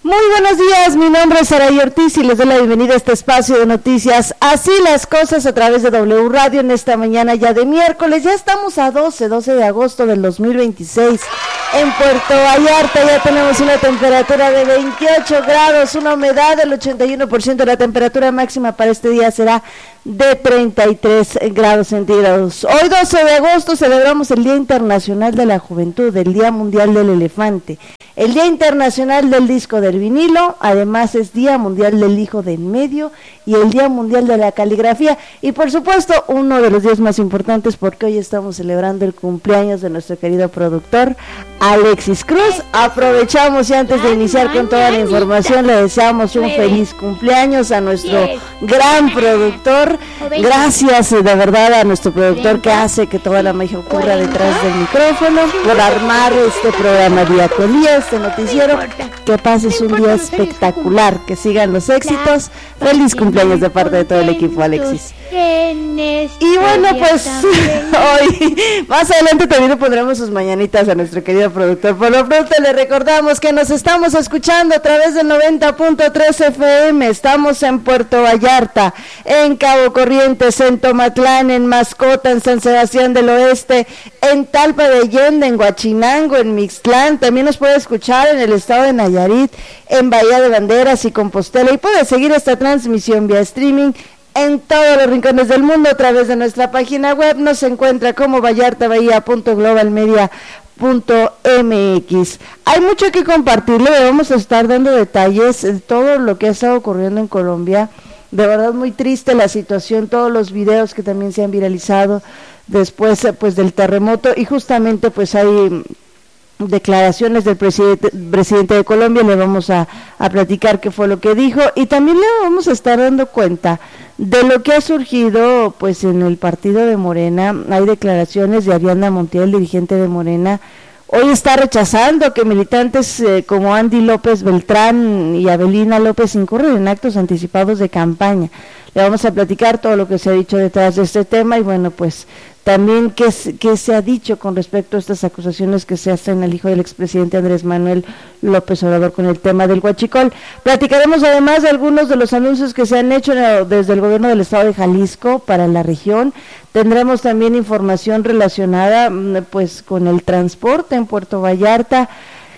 Muy buenos días, mi nombre es Saray Ortiz y les doy la bienvenida a este espacio de noticias. Así las cosas a través de W Radio en esta mañana ya de miércoles. Ya estamos a 12 de agosto del 2026. En Puerto Vallarta ya tenemos una temperatura de 28 grados, una humedad del 81%. La temperatura máxima para este día será de 33 grados centígrados. Hoy 12 de agosto celebramos el Día Internacional de la Juventud, el Día Mundial del Elefante, el Día Internacional del Disco del Vinilo, además es Día Mundial del Hijo de en Medio y el Día Mundial de la Caligrafía y por supuesto uno de los días más importantes porque hoy estamos celebrando el cumpleaños de nuestro querido productor Alexis Cruz. Aprovechamos y antes de iniciar con toda la información le deseamos un feliz cumpleaños a nuestro gran productor. Gracias de verdad a nuestro productor que hace que toda la magia ocurra detrás del micrófono, por armar este programa día con día, este noticiero. Que pases un día espectacular, que sigan los éxitos. Feliz cumpleaños de parte de todo el equipo, Alexis. Y bueno, pues hoy, más adelante también le pondremos sus mañanitas a nuestro querido productor. Por lo pronto le recordamos que nos estamos escuchando a través del 90.3 FM. Estamos en Puerto Vallarta, en Cabo Corrientes, en Tomatlán, en Mascota, en San Sebastián del Oeste, en Talpa de Allende, en Huachinango, en Mixtlán. También nos puede escuchar en el estado de Nayarit, en Bahía de Banderas y Compostela. Y puede seguir esta transmisión vía streaming en todos los rincones del mundo a través de nuestra página web. Nos encuentra como vallartabahía.globalmedia.mx. Hay mucho que compartirle, vamos a estar dando detalles de todo lo que ha estado ocurriendo en Colombia. De verdad muy triste la situación, todos los videos que también se han viralizado después pues del terremoto y justamente pues hay declaraciones del presidente de Colombia. Le vamos a platicar qué fue lo que dijo y también le vamos a estar dando cuenta de lo que ha surgido pues en el partido de Morena. Hay declaraciones de Ariadna Montiel, dirigente de Morena. Hoy está rechazando que militantes como Andy López Beltrán y Abelina López incurren en actos anticipados de campaña. Le vamos a platicar todo lo que se ha dicho detrás de este tema y bueno, pues también qué se ha dicho con respecto a estas acusaciones que se hacen al hijo del expresidente Andrés Manuel López Obrador con el tema del huachicol. Platicaremos además de algunos de los anuncios que se han hecho desde el gobierno del estado de Jalisco para la región. Tendremos también información relacionada pues con el transporte en Puerto Vallarta.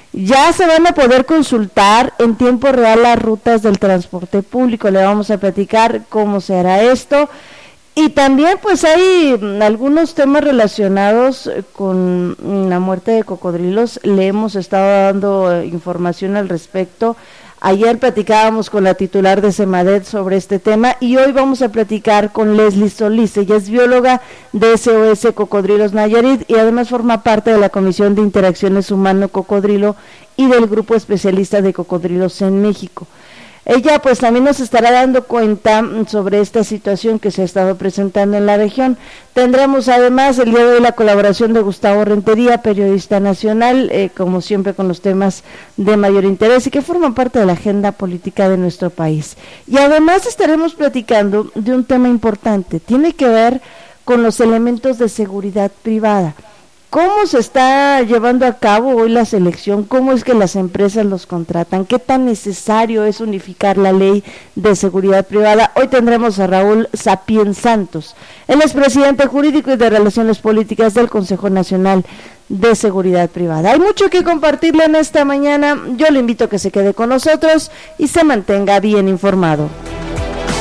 Ya se van a poder consultar en tiempo real las rutas del transporte público. Le vamos a platicar cómo se hará esto. Y también pues hay algunos temas relacionados con la muerte de cocodrilos. Le hemos estado dando información al respecto. Ayer platicábamos con la titular de Semadet sobre este tema y hoy vamos a platicar con Leslie Solís. Ella es bióloga de SOS Cocodrilos Nayarit y además forma parte de la Comisión de Interacciones Humano-Cocodrilo y del Grupo Especialista de Cocodrilos en México. Ella pues también nos estará dando cuenta sobre esta situación que se ha estado presentando en la región. Tendremos además el día de hoy la colaboración de Gustavo Rentería, periodista nacional, como siempre con los temas de mayor interés y que forman parte de la agenda política de nuestro país. Y además estaremos platicando de un tema importante, tiene que ver con los elementos de seguridad privada. ¿Cómo se está llevando a cabo hoy la selección? ¿Cómo es que las empresas los contratan? ¿Qué tan necesario es unificar la ley de seguridad privada? Hoy tendremos a Raúl Sapien Santos. Él es presidente jurídico y de Relaciones Políticas del Consejo Nacional de Seguridad Privada. Hay mucho que compartirle en esta mañana. Yo le invito a que se quede con nosotros y se mantenga bien informado.